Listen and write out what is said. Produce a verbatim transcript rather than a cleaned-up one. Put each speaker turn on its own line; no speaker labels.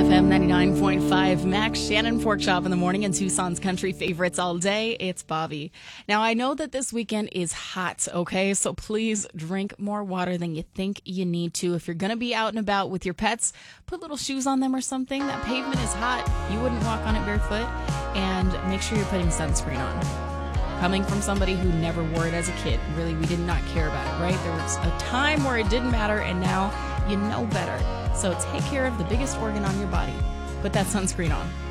F M ninety-nine point five. Max Shannon Pork Chop in the morning and Tucson's country favorites all day. It's Bobby. Now, I know that this weekend is hot, okay? So please drink more water than you think you need to. If you're going to be out and about with your pets, put little shoes on them or something. That pavement is hot. You wouldn't walk on it barefoot. And make sure you're putting sunscreen on. Coming from somebody who never wore it as a kid, really, we did not care about it, right? There was a time where it didn't matter, and now you know better. So take care of the biggest organ on your body. Put that sunscreen on.